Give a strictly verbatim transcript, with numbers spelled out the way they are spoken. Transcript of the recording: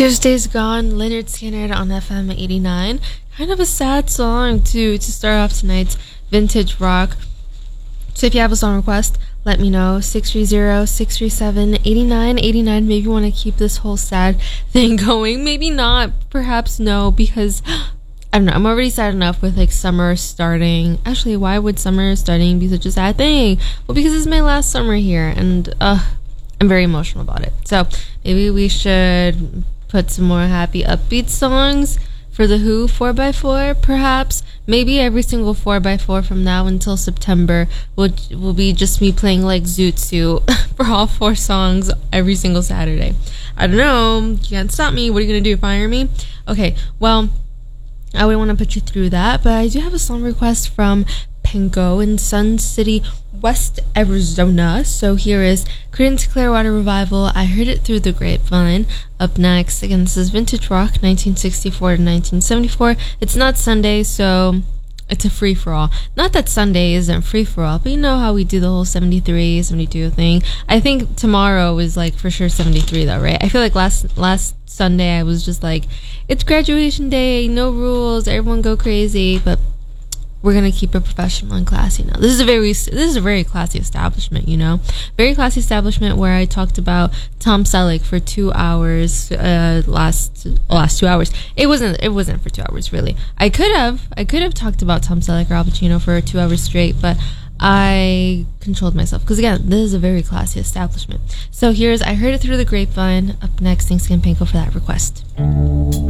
Tuesday's Gone, Leonard Skinner on F M eighty-nine. Kind of a sad song to to start off tonight's vintage rock. So if you have a song request, let me know. six three zero, six three seven, eight nine eight nine. Maybe you want to keep this whole sad thing going. Maybe not. Perhaps no, because I don't know. I'm already sad enough with like summer starting. Actually, why would summer starting be such a sad thing? Well, because it's my last summer here, and uh, I'm very emotional about it. So maybe we should put some more happy, upbeat songs for The Who four by four, perhaps. Maybe every single four by four from now until September will will be just me playing like Zoot Suit for all four songs every single Saturday. I don't know. You can't stop me. What are you going to do? Fire me? Okay, well, I wouldn't want to put you through that, but I do have a song request from Penco in Sun City, West Arizona. So here is Creedence Clearwater Revival, I Heard It Through the Grapevine. Up next, again, this is Vintage Rock, nineteen sixty-four to nineteen seventy-four. It's not Sunday, so it's a free-for-all. Not that Sunday isn't free-for-all, but you know how we do the whole seventy-three, seventy-two thing. I think tomorrow is, like, for sure seventy-three, though, right? I feel like last last Sunday I was just like, it's graduation day, no rules, everyone go crazy, but we're gonna keep it professional and classy now. This is a very this is a very classy establishment, you know, very classy establishment where I talked about Tom Selleck for two hours. Uh, last last two hours. It wasn't it wasn't for two hours really. I could have I could have talked about Tom Selleck or Al Pacino for two hours straight, but I controlled myself because again, this is a very classy establishment. So here's I Heard It Through the Grapevine. Up next, thanks again, Panko, for that request.